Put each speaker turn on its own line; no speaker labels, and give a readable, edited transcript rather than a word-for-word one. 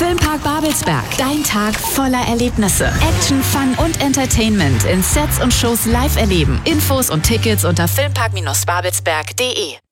Filmpark Babelsberg. Dein Tag voller Erlebnisse. Action, Fun und Entertainment in Sets und Shows live erleben. Infos und Tickets unter filmpark-babelsberg.de.